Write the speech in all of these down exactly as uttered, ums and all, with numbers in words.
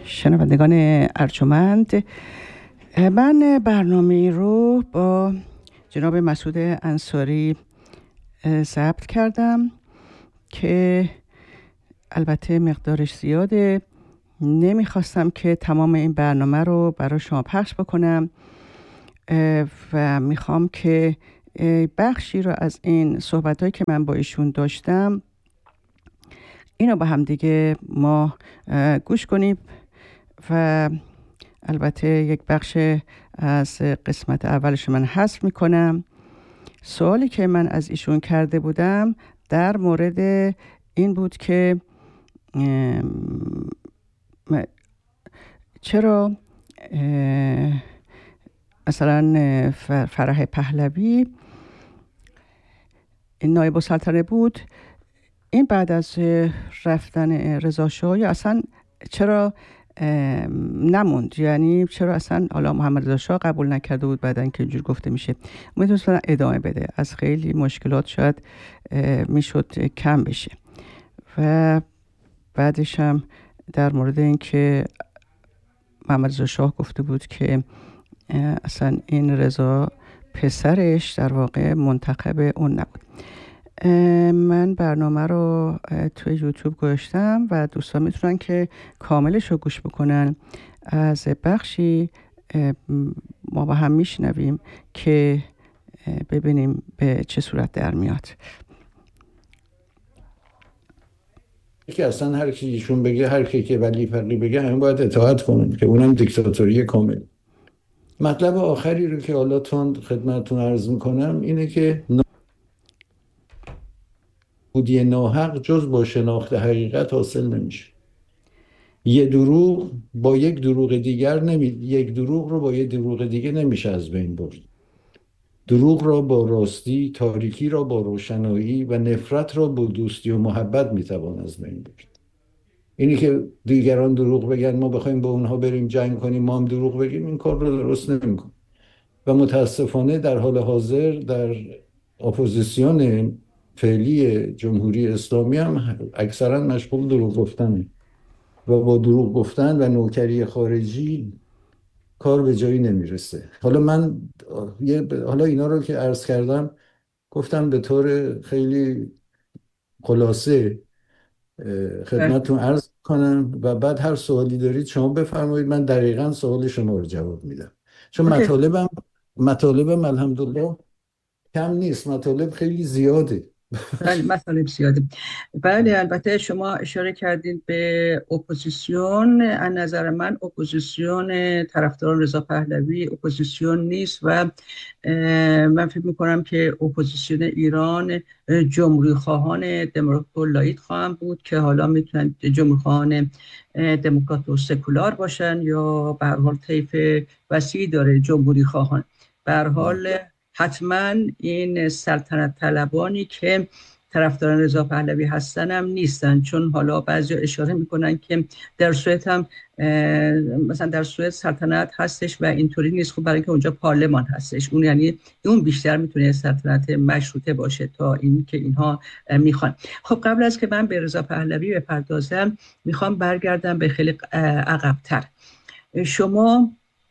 شنوندگان ارجمند، من برنامه رو با جناب مسعود انصاری ضبط کردم که البته مقدارش زیاده. نمیخواستم که تمام این برنامه رو برای شما پخش بکنم و میخوام که بخشی رو از این صحبت‌هایی که من با ایشون داشتم اینو با هم دیگه ما گوش کنیم و البته یک بخش از قسمت اولش من حذف میکنم. سوالی که من از ایشون کرده بودم در مورد این بود که چرا مثلا فرح پهلوی این نایب السلطنه بود، این بعد از رفتن رضا شاه یا اصلا چرا نموند، یعنی چرا اصلا حالا محمد رضا شاه قبول نکرده بود بعدن که اینجور گفته میشه میتونست ادامه بده، از خیلی مشکلات شاید میشد کم بشه. و بعدش هم در مورد این که محمد رضا شاه گفته بود که اصلا این رضا پسرش در واقع منتخب اون نبود. من برنامه رو توی یوتیوب گذاشتم و دوستان میتونن که کاملش رو گوش بکنن. از بخشی ما با هم میشنویم که ببینیم به چه صورت در میاد. که اصلا هر کی ایشون بگه، هر کی که ولی فقیه بگه همین باید اطاعت کنن، که اونم دیکتاتوری کامل. مطلب آخری رو که حالا تون خدمتتون عرض میکنم اینه که بودی ناحق جز با شناخت حقیقت حاصل نمیشه. یه دروغ با یک دروغ دیگر نمی یک دروغ رو با یک دروغ دیگه نمیشه از بین برد. دروغ را با راستی، تاریکی را با روشنایی و نفرت را با دوستی و محبت میتوان از بین برد. اینی که دیگران دروغ بگن ما بخوایم با اونها بریم جنگ کنیم ما هم دروغ بگیم، این کار رو درست نمی‌کنه. و متاسفانه در حال حاضر در اپوزیسیون فعلی جمهوری اسلامی هم اکثرا مشغول دروغ گفتنه و با دروغ گفتن و نوکری خارجی کار به جایی نمیرسه. حالا من حالا اینا رو که عرض کردم گفتم به طور خیلی خلاصه خدمتتون عرض کنم و بعد هر سوالی دارید شما بفرمایید، من دقیقاً سوال شما رو جواب میدم، چون اوکی. مطالبم مطالبم الحمدلله کم نیست، مطالب خیلی زیاده. بله مطالب زیاده. بله البته شما اشاره کردید به اپوزیسیون. از نظر من اپوزیسیون طرفداران رضا پهلوی اپوزیسیون نیست و من فکر میکنم که اپوزیسیون ایران جمهوری خواهان دموکرات و لاییک خواهند بود که حالا میتونن جمهوری خواهان دموکرات و سکولار باشن یا به هر حال طیف وسیعی داره جمهوری خواهان. به هر حال حتما این سلطنت طلبانی که طرفداران رضا پهلوی هستن هم نیستن، چون حالا بعضی اشاره میکنن که در سوئد هم مثلا در سوئد سلطنت هستش و اینطوری نیست. خب برای اینکه اونجا پارلمان هستش، اون یعنی اون بیشتر میتونه سلطنت مشروطه باشه تا این که اینها میخوان. خب قبل از که من به رضا پهلوی بپردازم میخوام برگردم به خیلی عقب‌تر. شما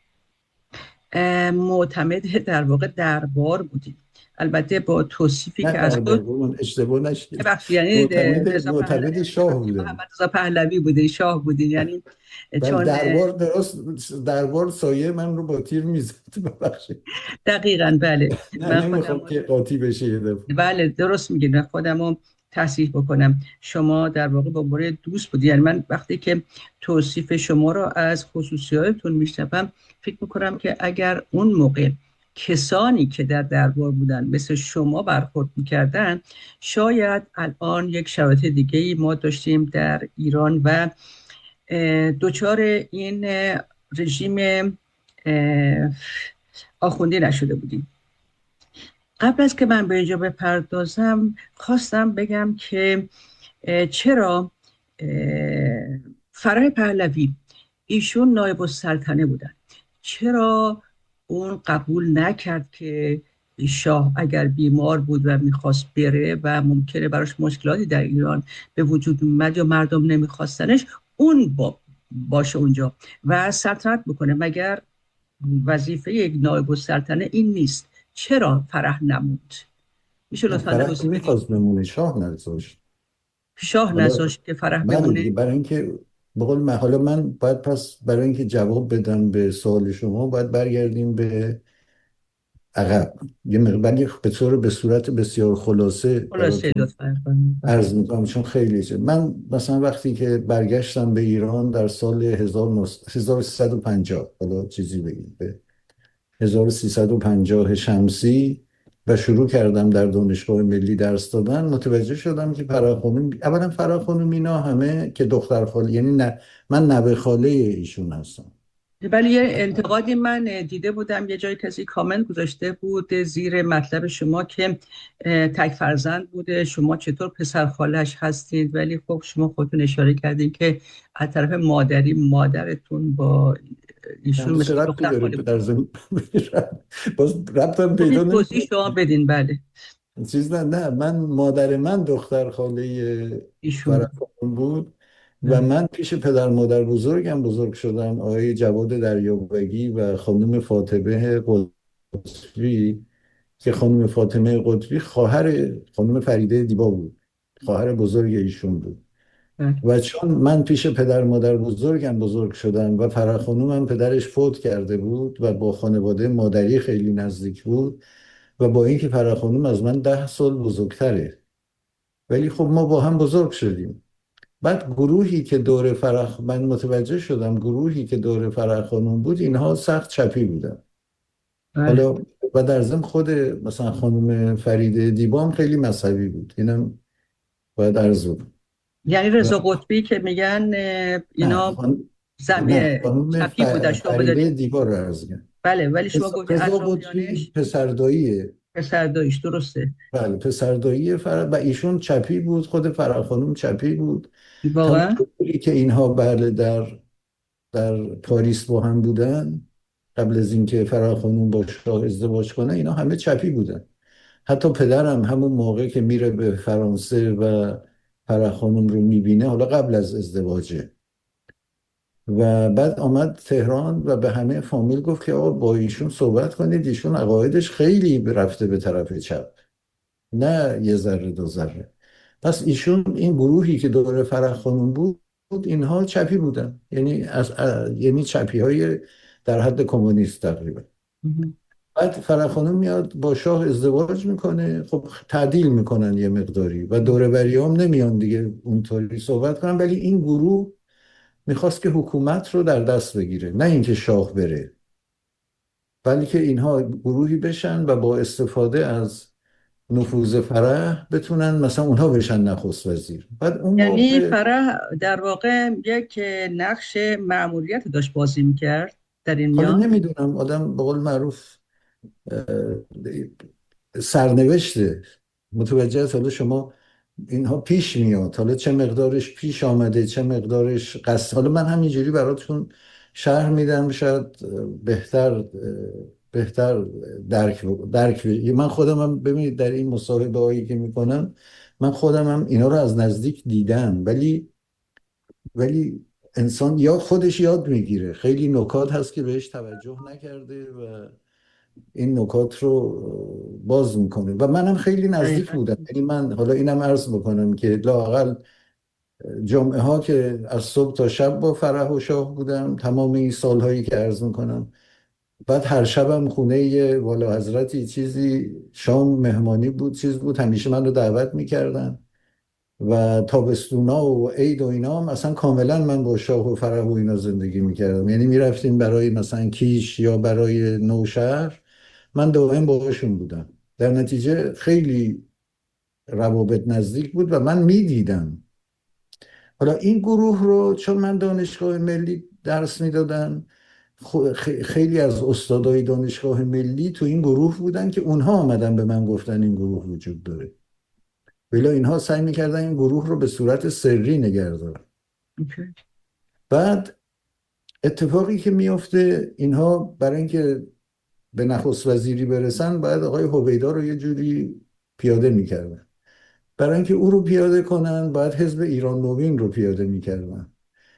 معتمد در واقع دربار بودید، البته با توصیفی که از خود اشتباه نشید، یعنی معتمد معتمد شاه بودن، محمد رضا پهلوی بودین، شاه بودین، یعنی چون دربار درست دربار سایه من رو با تیر میزد. ببخشید. دقیقاً بله. من نمیخوام که قاطی بشه یه دفعه. بله درست میگید، خودمو تصحیح بکنم. شما در واقع با مورد دوست بودید، یعنی من وقتی که توصیف شما رو از خصوصیاتتون میشنوم فکر میکنم که اگر اون موقع کسانی که در دربار بودن مثل شما برخورد میکردن، شاید الان یک شرایط دیگه ای ما داشتیم در ایران و دوچار این رژیم آخوندی نشده بودیم. قبل از که من به اینجا بپردازم خواستم بگم که چرا فرح پهلوی ایشون نایب السلطنه بودن، چرا اون قبول نکرد که شاه اگر بیمار بود و میخواست بره و ممکنه براش مشکلاتی در ایران به وجود اومد یا مردم نمیخواستنش، اون با باشه اونجا و سلطنت بکنه. مگر وظیفه یک نایب السلطنه این نیست؟ چرا فرح نمود؟ میشه نه، لطفا فرح که توضیح بدید؟ میخواست بمونه، شاه نگذاشت. شاه حالا نذاشت که فرح بله دیگه، بمونه؟ برای اینکه بقول من حالا من باید پس برای اینکه جواب بدم به سوال شما باید برگردیم به عقب یه مقدار به طور به صورت بسیار خلاصه خلاصه براتون لطفا کنید. بله. عرض میکنم چون خیلی چیز. من مثلا وقتی که برگشتم به ایران در سال هزار و سیصد و پنجاه، حالا چیزی بگیم به هزار و سیصد و پنجاه شمسی، و شروع کردم در دانشگاه ملی درس دادن، متوجه شدم که فرا خانم، اولا فرا خانم اینا همه که دختر خاله، یعنی نه من نوه خاله ایشون هستم. ولی یه انتقادی من دیده بودم، یه جای کسی کامنت گذاشته بود زیر مطلب شما که اه، تک فرزند بوده، شما چطور پسر خالش هستید؟ ولی خب شما خودتون اشاره کردین که از طرف مادری مادرتون با ایشون یعنی چه مثل ربطی دختر داره خاله در بودن. زمین باز ربطم خب پیدا این توضیح نمیکنه. شما بدین. بله. چیز نه نه من مادر من دختر خاله ایشون. فرزند بود و بله. من پیش پدر مادر بزرگم بزرگ شدم، آقای جواد دریابگی و خانم فاطمه قطبی، که خانم فاطمه قطبی خواهر خانم فریده دیبا بود، خواهر بزرگ ایشون بود. بله. و چون من پیش پدر مادر بزرگم بزرگ شدم و فرح خانومم پدرش فوت کرده بود و با خانواده مادری خیلی نزدیک بود، و با اینکه فرح خانوم از من ده سال بزرگتره، ولی خب ما با هم بزرگ شدیم. بعد گروهی که دور فرح من متوجه شدم گروهی که دور فرح خانوم بود اینها سخت چپی بودن. بله. حالا و در ضمن خود مثلا خانم فریده دیبام خیلی مذهبی بود، اینم باید عرض بکنم. یعنی و رضا قطبی که میگن اه، نه اینا خان... زم... نه اه، خانم ف... چپی بودن، شما فریده دارید. دیبا رو عرض کنم. بله، ولی شما رضا گفتید رضا قطبی اطرافیانش پسرداییه. پسر دایش، درسته؟ بله پسردایی فر... و ایشون چپی بود، خود فرح خانوم چپی بود. همون واقعا. طوری که اینها بله در در پاریس با هم بودن قبل از اینکه فرح خانوم با شاه ازدواج کنه، اینا همه چپی بودن. حتی پدرم همون موقع که میره به فرانسه و فرح خانوم رو میبینه، حالا قبل از ازدواجه، و بعد آمد تهران و به همه فامیل گفت که آقا با ایشون صحبت کنید، ایشون عقایدش خیلی رفته به طرف چپ، نه یه ذره دو ذره. پس ایشون این گروهی که دور فرح خانوم بود اینها چپی بودن، یعنی از اه، یعنی چپی های در حد کمونیست تقریبا. مهم. بعد فرح خانوم میاد با شاه ازدواج میکنه، خب تعدیل میکنن یه مقداری و دوره بری هم نمیان دیگه اونطوری صحبت کنن، ولی این گروه میخواست که حکومت رو در دست بگیره، نه اینکه شاه بره، بلکه اینها گروهی بشن و با استفاده از نفوذ فرح بتونن مثلا اونها بشن نخست وزیر. بعد اون یعنی موقع فرح در واقع یک نقش مأموریت داشت بازی میکرد در این حالا میان. نمیدونم آدم به قول معروف سرنوشته، متوجه است. حالا شما اینها پیش میاد، حالا چه مقدارش پیش آمده چه مقدارش قصد، حالا من همینجوری براتون شرح میدم، شاید بهتر بهتر درک درک من خودم هم ببینید در این مصاحبه هایی که میکنم، من خودم هم اینا رو از نزدیک دیدم، ولی ولی انسان یا خودش یاد میگیره، خیلی نکات هست که بهش توجه نکرده و این نکات رو باز میکنه، و منم خیلی نزدیک دقیقا. بودم. یعنی من حالا اینم عرض بکنم که لااقل جمعه ها که از صبح تا شب با فرح و شاه بودم تمام این سالهایی که عرض میکنم. بعد هر شبم خونه یه والا حضرتی چیزی شام مهمانی بود، چیز بود، همیشه من رو دعوت میکردن. و تابستونا و عید و اینا هم اصلا کاملا من با شاه و فرح و اینا زندگی میکردم، یعنی میرفتیم برای مثلا کیش یا برای نوشهر، من دائم باهاشون بودم. در نتیجه خیلی روابط نزدیک بود و من میدیدم. حالا این گروه رو چون من دانشگاه ملی درس میدادم، خیلی از استادای دانشگاه ملی تو این گروه بودن که اونها آمدن به من گفتن این گروه وجود داره، ولی اینها سعی میکردن این گروه رو به صورت سری نگه دارن. اوکی. بعد اتفاقی که میفته، اینها برای اینکه به نخست وزیری برسن باید آقای هویدا رو یه جوری پیاده میکردن، برای اینکه او رو پیاده کنن باید حزب ایران نوین رو پیاده میکردن،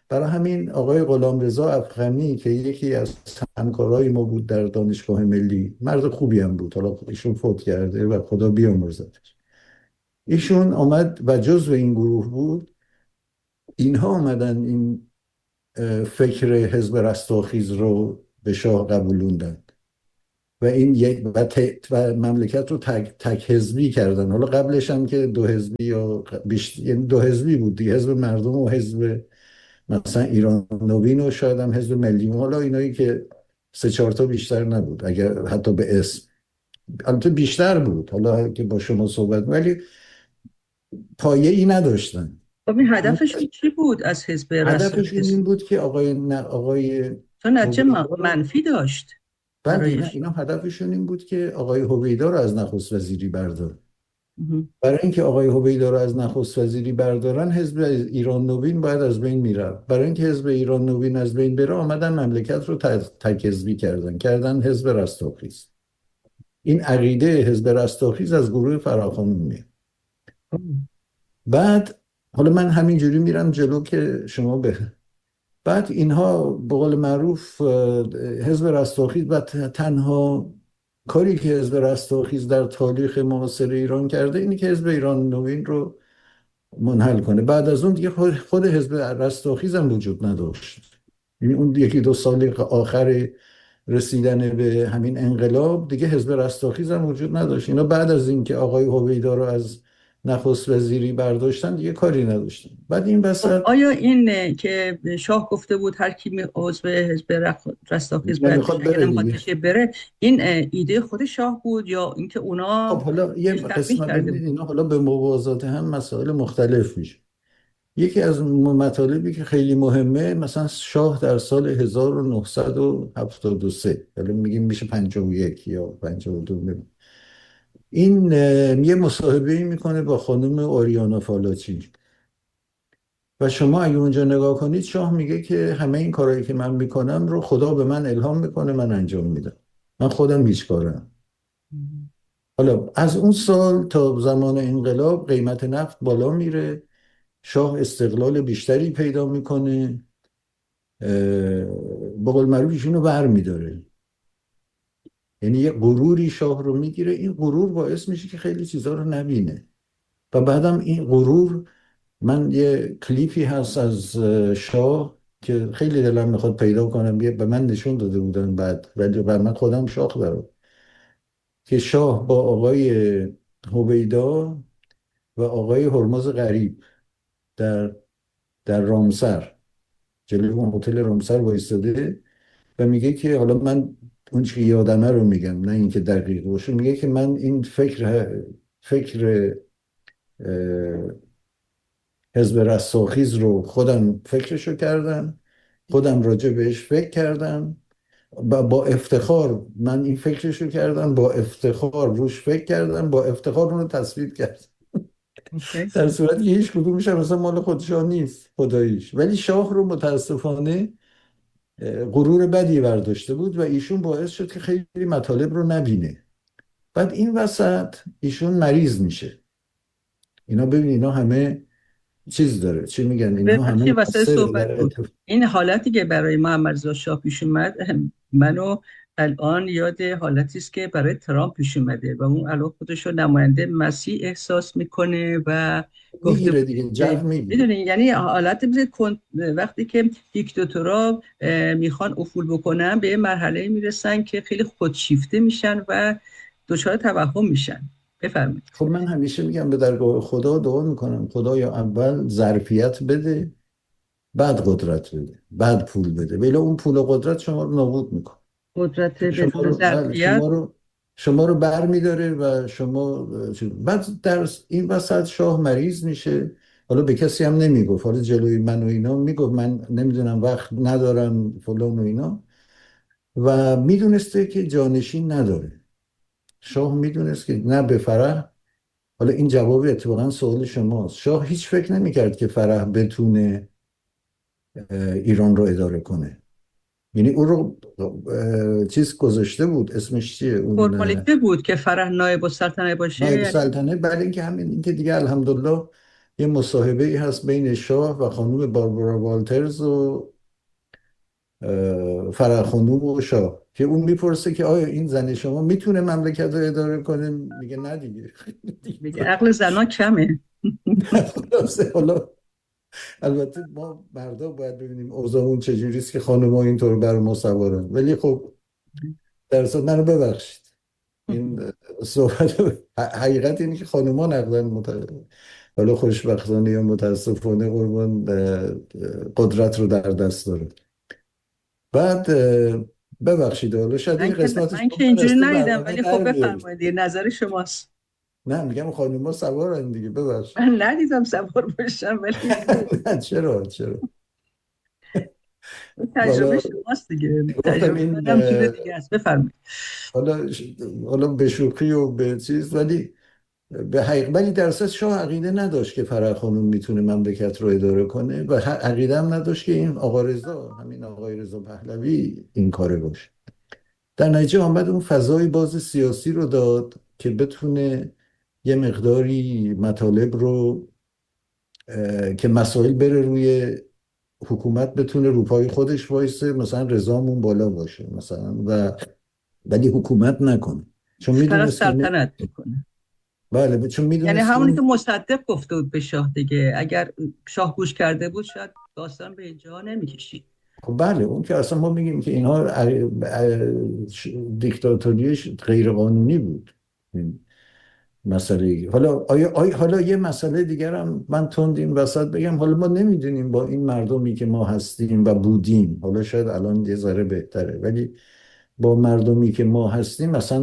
برای همین آقای غلامرضا افخمی که یکی از همکارای ما بود در دانشگاه ملی، مرد خوبی هم بود، حالا ایشون فوت کرده و خدا بیامرزدش، ایشون آمد و جزو این گروه بود. اینها آمدن این فکر حزب رستاخیز رو به شاه قبولوندن و این یک و, ت- و مملکت رو تک, تک حزبی کردن. حالا قبلش هم که دو حزبی یا بیشتر، یعنی دو حزبی بود دیگه، حزب مردم و حزب مثلا ایران نوین و شاید هم حزب ملی، حالا اینایی که سه چهار تا بیشتر نبود اگر حتی به اسم، البته بیشتر بود حالا که با شما صحبت، ولی پایه ای نداشتن. خب این این هدفشون چی بود از حزب هدفشون رستاخیز؟ این بود که آقای نه آقای چون نتیجه هویدا رو، منفی داشت بله نه برایش. اینا هدفشون این بود که آقای هویدا رو از نخست وزیری بردار. مهم. برای اینکه آقای هویدا رو از نخست وزیری بردارن، حزب ایران نوین باید از بین میره. برای اینکه حزب ایران نوین از بین بره آمدن مملکت رو تک تک حزبی کردن کردن حزب رستاخیز. این عقیده حزب رستاخیز از گروه فراخوان میاد. بعد حالا من همینجوری میرم جلو که شما به بعد اینها به قول معروف حزب رستاخیز و تنها کاری که حزب رستاخیز در تاریخ معاصر ایران کرده اینه که حزب ایران نوین رو منحل کنه. بعد از اون دیگه خود حزب رستاخیز هم وجود نداشت. یعنی اون یکی دو سال آخر رسیدن به همین انقلاب دیگه حزب رستاخیز هم وجود نداشت. اینا بعد از اینکه آقای هویدا رو از نخست وزیری برداشتن دیگه کاری نداشتن. بعد این خب وسط آیا این که شاه گفته بود هر کی می- عضو حزب رخ- رستاخیز باید نمیخواد بشه اگر بره نمیخواد دیگه. بشه بره، این ایده خود شاه بود یا اینکه خب اونا حالا یه بهش تحمیل قسمت کرده ببینید بود؟ اینا حالا به موازات هم مسائل مختلف میشه. یکی از مطالبی که خیلی مهمه، مثلا شاه در سال هزار و نهصد و هفتاد و سه، حالا میگیم میشه پنجاه و یک یا پنجاه و دو، این اه، یه مصاحبه میکنه با خانم اوریانا فالاچی و شما اگه اونجا نگاه کنید شاه میگه که همه این کارهایی که من میکنم رو خدا به من الهام میکنه، من انجام میدم، من خودم هیچ کارم. حالا از اون سال تا زمان انقلاب قیمت نفت بالا میره، شاه استقلال بیشتری پیدا میکنه، به قول معروف ایشونو بر میداره. یعنی یه غروری شاه رو میگیره، این غرور باعث میشه که خیلی چیزا رو نبینه و بعدم این غرور، من یه کلیپی هست از شاه که خیلی دلم میخواد پیدا کنم، یه به من نشون داده بودن بعد ولی بر من خودم شاخ دارم، که شاه با آقای هویدا و آقای هرمز غریب در در رامسر، جلوی اون هتل رامسر وایستاده و میگه که حالا من اون چی که یادمه رو میگم نه اینکه دقیق باشه، میگه که من این فکر فکر اه، حزب رستاخیز رو خودم فکرشو کردم، خودم راجع بهش فکر کردم و با افتخار من این فکرشو کردم، با افتخار روش فکر کردم، با افتخار اون رو تصویب کردم. اوکی. در صورتی که هیچ کدومش هم مثلا مال خود شاه نیست خداییش، ولی شاه رو متاسفانه غرور بدی برداشته بود و ایشون باعث شد که خیلی مطالب رو نبینه. بعد این وسط ایشون مریض میشه. اینا ببین اینا همه چیز داره، چی میگن، اینها همه ببخشید وسط مؤثره در صحبتون، اتفاق. این حالتی که برای محمد رضا شاه پیش اومد منو الان یاد حالتی است که برای ترامپ پیش اومده و اون الان خودش رو نماینده مسیح احساس میکنه و گفته میگیره بود دیگه، جو که میگیره. میدونی یعنی حالت مثل کن- وقتی که دیکتاتورها اه، میخوان افول بکنن به یه مرحله میرسن که خیلی خودشیفته میشن و دچار توهم میشن. بفرمایید. خب من همیشه میگم به درگاه خدا دعا میکنم خدا یا اول ظرفیت بده، بعد قدرت بده، بعد پول بده، ولی اون پول و قدرت شما رو نابود میکنه. قدرت چون شما بدون رو بله، ظرفیت. شما رو شما رو بر میداره و شما چیز- بعد در این وسط شاه مریض میشه. حالا به کسی هم نمیگفت، حالا جلوی من و اینا میگفت من نمیدونم وقت ندارم فلان و اینا، و میدونسته که جانشین نداره. شاه میدونست که نه به فرح، حالا این جواب اتفاقا سوال شماست، شاه هیچ فکر نمیکرد که فرح بتونه اه، ایران رو اداره کنه. یعنی او رو اه، چیز گذاشته بود، اسمش چیه اون، فرمالیته بود که فرح نایب السلطنه باشه، نایب یعنی سلطنه. بعد اینکه همین اینکه دیگه الحمدلله یه مصاحبه ای هست بین شاه و خانم باربارا والترز و اه، فرخ و شاه که اون میپرسه که آیا این زن شما میتونه مملکت رو اداره کنه؟ میگه نه دیگه. میگه عقل زنا کمه. خلاصه حالا البته ما مردا باید ببینیم اوضاعمون چجوریست که خانم‌ها اینطور بر ما سوارن، ولی خب در اصل منو ببخشید این صحبت حقیقت اینه که خانم‌ها نقدن مت... حالا خوشبختانه یا متاسفانه قربان اه، قدرت رو در دست داره. بعد اه، ببخشید حالا شاید من این که قسمتش من رو که من اینجوری از تو ندیدم، برنامه ولی در خب میاری. بفرمایید دیگه، نظر شماست. نه میگم خانم‌ها سوارن دیگه، ببخشید. من ندیدم سوار بشم، ولی نه چرا چرا تجربه حالا شماست دیگه، گفتم تجربه این منم جور دیگه است. بفرمایید. حالا حالا به شوخی و به چیز، ولی به حقیقت ولی در اساس شاه عقیده نداشت که فرح خانوم میتونه مملکت رو اداره کنه و ح- عقیده هم نداشت که این آقا رضا، همین آقای رضا پهلوی این کاره باشه. در نتیجه آمد اون فضای باز سیاسی رو داد که بتونه یه مقداری مطالب رو اه، که مسائل بره روی حکومت، بتونه رو پای خودش وایسه، مثلا رضامون بالا باشه مثلا، و ولی حکومت نکنه، چون فقط میدونست که نه. سلطنت میکنه. بله چون یعنی میدونست که همونی که اون. مصدق گفته بود به شاه دیگه، اگر شاه گوش کرده بود شاید داستان به اینجا نمیکشید. خب بله اون که اصلا ما میگیم که اینها ا- ا- ش- دیکتاتوریش غیر قانونی بود این مسئله. حالا آیا, آیا حالا یه مسئله دیگر هم من تند این وسط بگم، حالا ما نمیدونیم با این مردمی که ما هستیم و بودیم، حالا شاید الان یه ذره بهتره، ولی با مردمی که ما هستیم مثلا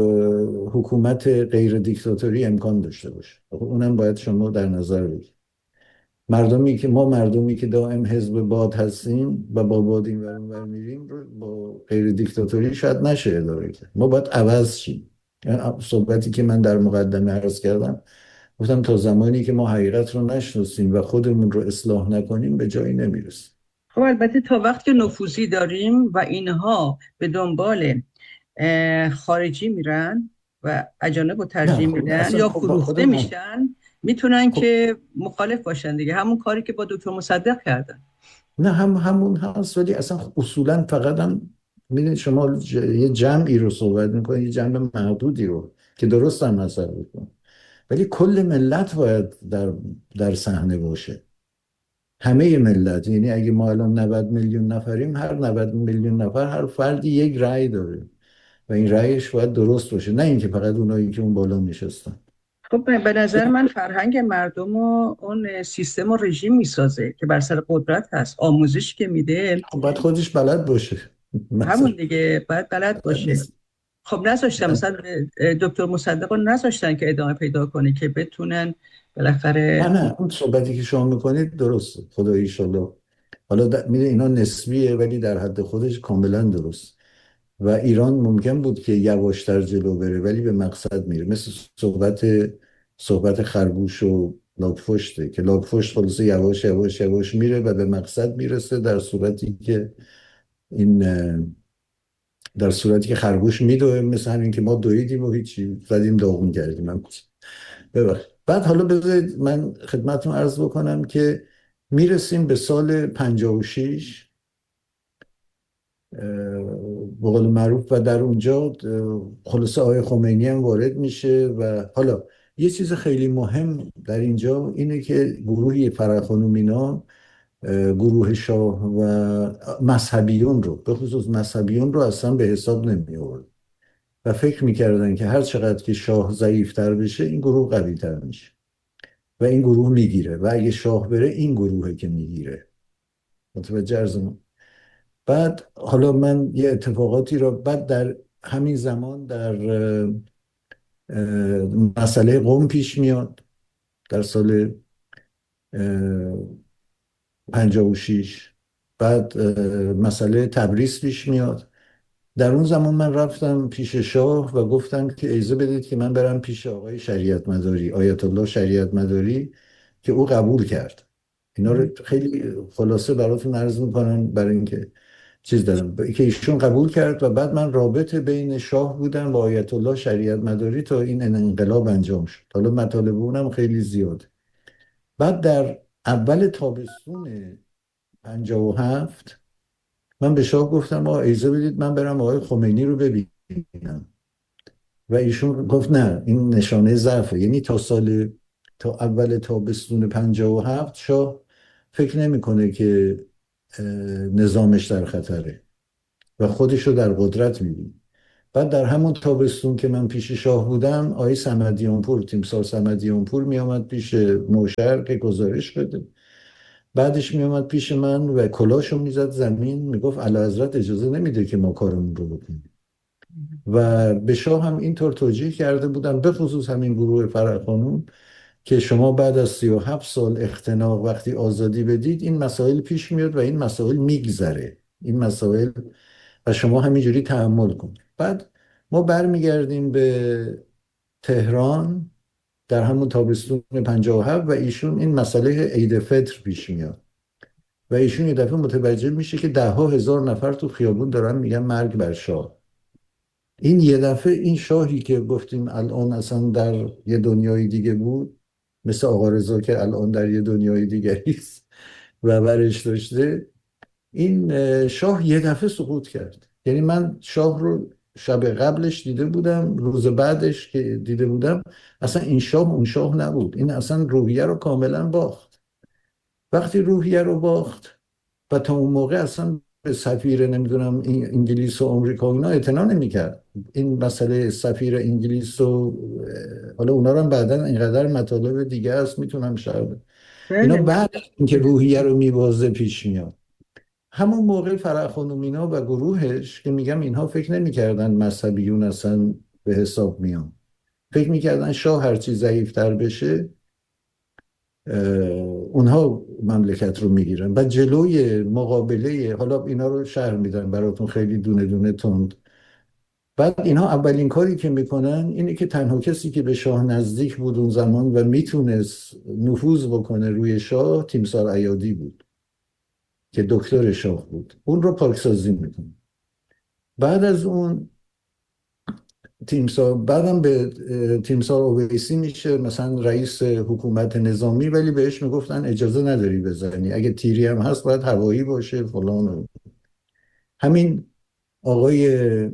حکومت غیر دیکتاتوری امکان داشته باشه. خب اونم باید شما در نظر بگیرید. مردمی که ما مردمی که دائم حزب باد هستیم و با باد این ور اون ور میریم رو با غیر دیکتاتوری شاید نشه اداره کرد. ما باید عوض شیم. یعنی صحبتی که من در مقدمه عرض کردم، گفتم تا زمانی که ما حقیقت رو نشناسیم و خودمون رو اصلاح نکنیم به جایی نمیرسیم. خب البته تا وقتی که نفوذی داریم و اینها به دنبال اه، خارجی میرن و اجانب رو نه ترجیح خب میدن اصلا یا خب با فروخته خودمون. میشن، میتونن خب که مخالف باشن دیگه، همون کاری که با دکتر مصدق کردن. نه هم همون هست، ولی اصلا اصولا فقط هم میدونید شما ج- یه جمعی رو صحبت میکنید، یه جمع محدودی رو که درست هم نظر بکن، ولی کل ملت باید در در صحنه باشه. همه ملت، یعنی اگه ما الان نود میلیون نفریم، هر نود میلیون نفر هر فردی یک رأی داره و این رأیش باید درست باشه، نه اینکه فقط اونایی که اون بالا نشستن. خب به به نظر من فرهنگ مردم و اون سیستم و رژیم میسازه که بر سر قدرت هست، آموزش که میده. خب باید خودش بلد باشه. مثلا همون دیگه باید بلد بلد باشه. نیست. خب نذاشتن مثلا دکتر مصدق رو نذاشتن که ادامه پیدا کنه که بتونن نه بالاخره. نه اون صحبتی که شما میکنید درسته، خدا ایشالله. حالا د- میده اینا نسبیه ولی در حد خودش کاملا درست. و ایران ممکن بود که یواشتر جلو بره ولی به مقصد میره، مثل صحبت صحبت خرگوش و لاک‌پشته که لاک‌پشت خلاصه یواش یواش یواش میره و به مقصد میرسه، در صورتی که این اه، در صورتی که خرگوش میدوه، مثل همین که ما دویدیم و هیچی، زدیم داغون کردیم هم. ببخشید. بعد حالا بذارید من خدمتتون عرض بکنم که میرسیم به سال پنجاه و شش به قول معروف، و در اونجا اه، خلاصه آقای خمینی هم وارد میشه. و حالا یه چیز خیلی مهم در اینجا اینه که گروهی فرخانوم اینا اه، گروه شاه و مذهبیون رو، به خصوص مذهبیون رو اصلا به حساب نمی آورد و فکر میکردن که هر چقدر که شاه ضعیفتر بشه این گروه قوی تر میشه و این گروه میگیره و اگه شاه بره این گروهه که میگیره. متوجه ارزم. بعد حالا من یه اتفاقاتی رو بعد در همین زمان در اه، اه، مسئله قم پیش میاد در سال اه، پنجاه و شش. بعد اه، مسئله تبریز پیش میاد. در اون زمان من رفتم پیش شاه و گفتم که اجازه بدید که من برم پیش آقای شریعت مداری، آیت الله شریعت مداری، که او قبول کرد. اینا رو خیلی خلاصه براتون عرض میکنم برای اینکه چیز دارم ب- که ایشون قبول کرد و بعد من رابطه بین شاه بودم با آیت الله شریعت مداری تا این انقلاب انجام شد. حالا مطالب اونم خیلی زیاد. بعد در اول تابستون پنجاه و هفت من به شاه گفتم آقا اجازه بدید من برم آقای خمینی رو ببینم. و ایشون گفت نه این نشانه ضعفه. یعنی تا سال تا اول تابستون پنجاه و هفت شاه فکر نمیکنه که اه، نظامش در خطره و خودش رو در قدرت میبینه. بعد در همون تابستون که من پیش شاه بودم آقای صمدیانپور، تیمسار صمدیانپور می آمد پیش نوشهر که گزارش بده. بعدش می آمد پیش من و کلاشو میزد زمین، میگفت اعلیحضرت اجازه نمیده که ما کارمون رو بکنیم. و به شاه هم اینطور توجیه کرده بودم، به خصوص همین گروه فرخانون، که شما بعد از سی و هفت سال اختناق وقتی آزادی بدید این مسائل پیش میاد و این مسائل میگذره، این مسائل، و شما همینجوری تحمل کنید. بعد ما برمیگردیم به تهران در همون تابستون پنجاه و هفت و ایشون این مسئله عید فطر پیش میاد و ایشون یه دفعه متوجه میشه که ده ها هزار نفر تو خیابون دارن میگن مرگ بر شاه. این یه دفعه این شاهی که گفتیم الان اصلا در یه دنیای دیگه بود، مثل آقا رضا که الان در یه دنیای دیگری است و برش داشته، این اه، شاه یه دفعه سقوط کرد. یعنی من شاه رو شب قبلش دیده بودم، روز بعدش که دیده بودم اصلا این شاه اون شاه نبود. این اصلا روحیه رو کاملا باخت. وقتی روحیه رو باخت و تا اون موقع اصلا به سفیر نمیدونم این انگلیس و آمریکا و اینا اعتنا نمیکرد. این مسئله سفیر انگلیس و اه، حالا اونا رو هم بعدا اینقدر مطالب دیگه است میتونم شاید اینا بله. بعد از اینکه روحیه رو میوازه پیش میاد. همون موقع فرح خانم اینا و گروهش که میگم اینها فکر نمیکردن مذهبیون اصلا به حساب میان، فکر میکردن شاه هرچی ضعیفتر بشه اونها مملکت رو میگیرن و جلوی مقابله، حالا اینا رو شرح میدن براتون خیلی دونه دونه تند. بعد اینها اولین کاری که میکنن اینه که تنها کسی که به شاه نزدیک بود اون زمان و میتونست نفوذ بکنه روی شاه تیمسار ایادی بود که دکتر شاه بود، اون رو پاکسازی میکنه. بعد از اون تیمسار بعدم به اه، تیمسار اویسی میشه مثلا رئیس حکومت نظامی، ولی بهش میگفتن اجازه نداری بزنی، اگه تیری هم هست باید هوایی باشه فلان و همین. آقای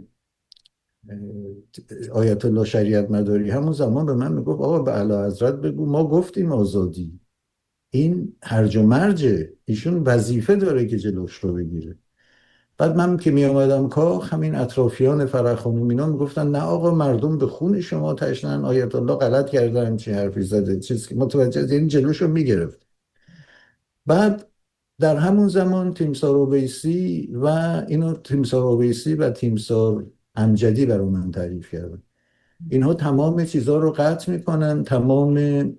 اه، آیت الله شریعت مداری همون زمان به من میگفت آقا به اعلیحضرت بگو ما گفتیم آزادی، این هرج و مرجه، ایشون وظیفه داره که جلوش رو بگیره. بعد من که می آمدم کاخ همین اطرافیان فرح خانوم اینا میگفتن نه آقا مردم به خون شما تشنن، آیت الله غلط کرده همچین حرفی زده، چیزی که متوجه، یعنی جلوشو میگرفت. بعد در همون زمان تیمسار اویسی و اینو تیمسار اویسی و تیمسار امجدی برای من تعریف کردن، اینها تمام چیزها رو قطع میکنن، تمام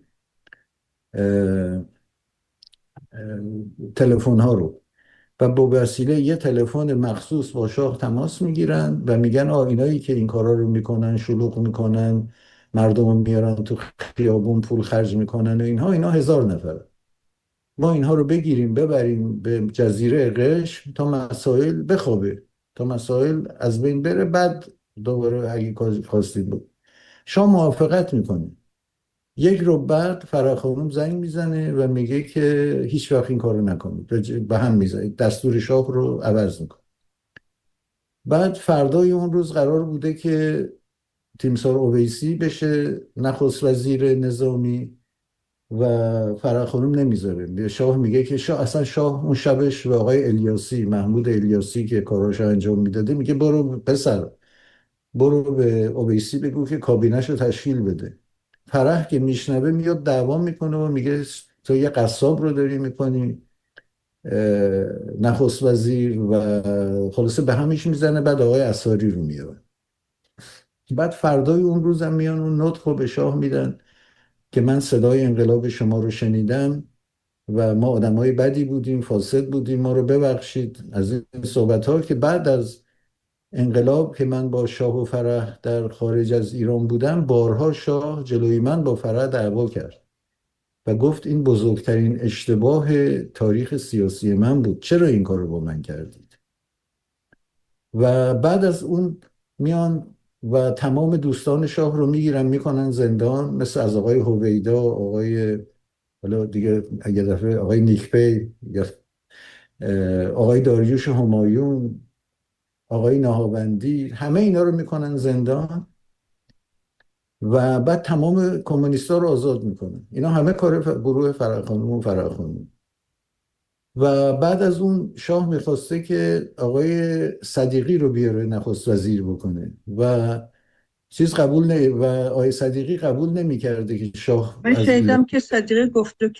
تلفن ها رو، و با وسیله یه تلفن مخصوص با شاه تماس میگیرن و میگن آ اینایی که این کارا رو میکنن، شلوغ میکنن، مردم رو میارن تو خیابون، پول خرج میکنن و اینها اینا هزار نفر، ما اینها رو بگیریم ببریم به جزیره قشم تا مسائل بخوابه، تا مسائل از بین بره، بعد دوباره اگه خواستید بود. شاه موافقت میکنه. یک رو بعد فرح خانم زنگ میزنه و میگه که هیچ وقت این کارو نکنید، به هم میزنید، دستور شاه رو عوض میکنه. بعد فردای اون روز قرار بوده که تیمسار اویسی بشه نخست وزیر نظامی و فرح خانم نمیذاره. به شاه میگه که شاه اصلا شاه اون شبش به آقای الیاسی، محمود الیاسی که کاراشو انجام میداده، میگه برو پسر، برو به اویسی بگو که کابینش رو تشکیل بده. فرح که میشنوه میاد دعوا میکنه و میگه تو یه قصاب رو داری میکنی نخست وزیر، و خلاصه به همیش میزنه. بعد آقای عصاری رو میاره. بعد فردای اون روزم میان اون نطق رو به شاه میدن که من صدای انقلاب شما رو شنیدم و ما آدمای بدی بودیم، فاسد بودیم، ما رو ببخشید. از این صحبت ها که بعد از انقلاب که من با شاه و فرح در خارج از ایران بودم، بارها شاه جلوی من با فرح دعوا کرد و گفت این بزرگترین اشتباه تاریخ سیاسی من بود، چرا این کار رو با من کردید؟ و بعد از اون میان و تمام دوستان شاه رو میگیرن میکنن زندان، مثل از آقای هویدا، آقای حالا دیگه اگه دفعه آقای نیکپی یا آقای داریوش همایون، آقای نهاوندی، همه اینا رو میکنن زندان و بعد تمام کمونیستا رو آزاد میکنن. اینا همه کار ف- گروه فرخانو و فرخانو. و بعد از اون شاه میخواسته که آقای صدیقی رو بیاره نخست وزیر بکنه و چیز قبول نه و آقای صدیقی قبول نمیکرده که شاه من از شنیدم که صدیقی گفته